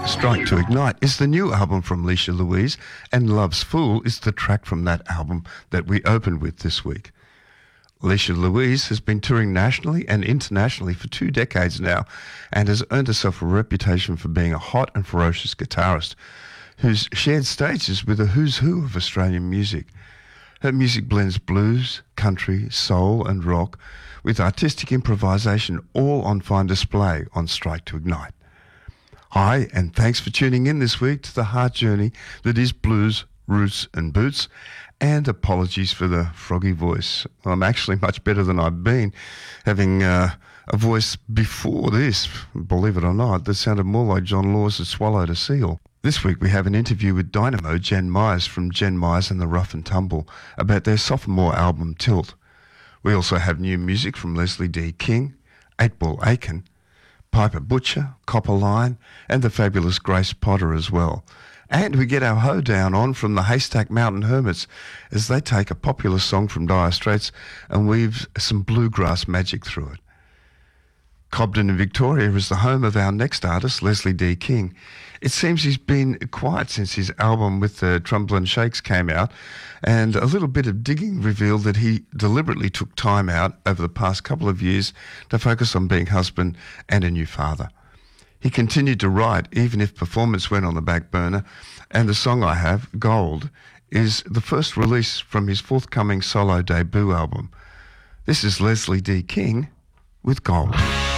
Strike to Ignite is the new album from Leisha Louise, and Love's Fool is the track from that album that we opened with this week. Leisha Louise has been touring nationally and internationally for 2 decades now and has earned herself a reputation for being a hot and ferocious guitarist who's shared stages with a who's who of Australian music. Her music blends blues, country, soul and rock with artistic improvisation, all on fine display on Strike to Ignite. Hi, and thanks for tuning in this week to the heart journey that is blues, roots and boots, and apologies for the froggy voice. I'm actually much better than I've been, having a voice before this, believe it or not, that sounded more like John Laws had swallowed a seal. This week we have an interview with Dynamo Jen Myers from Jen Myers and the Rough and Tumble about their sophomore album Tilt. We also have new music from Leslie D. King, 8-Ball Aiken, Piper Butcher, Copper Line, and the fabulous Grace Potter as well. And we get our hoedown on from the Haystack Mountain Hermits as they take a popular song from Dire Straits and weave some bluegrass magic through it. Cobden in Victoria is the home of our next artist, Leslie D. King. It seems he's been quiet since his album with the Trumbull Shakes came out, and a little bit of digging revealed that he deliberately took time out over the past couple of years to focus on being husband and a new father. He continued to write even if performance went on the back burner, and the song I have, Gold, is the first release from his forthcoming solo debut album. This is Leslie D. King with Gold.